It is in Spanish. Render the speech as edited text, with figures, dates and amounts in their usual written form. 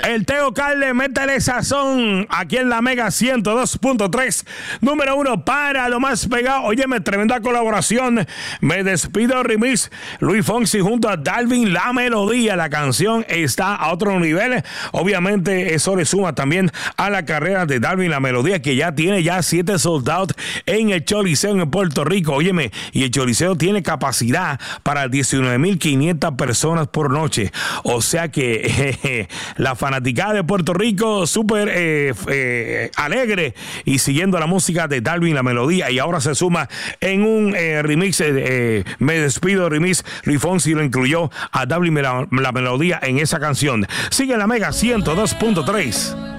El Teo Calde, métele sazón aquí en la Mega 102.3, número 1 para lo más pegado. Óyeme, tremenda colaboración. Me despido remix. Luis Fonsi junto a Dalvin, La Melodía. La canción está a otro nivel. Obviamente eso le suma también a la carrera de Dalvin, La Melodía, que ya tiene 7 sold out en el Choliseo en Puerto Rico. Óyeme, y el Choliseo tiene capacidad para 19,500 personas por noche. O sea que la fanaticada de Puerto Rico súper alegre y siguiendo la música de Dalvin, La Melodía, y ahora se suma en un remix, Me Despido remix. Luis Fonsi lo incluyó a Dalvin, La Melodía en esa canción. Sigue la Mega 102.3.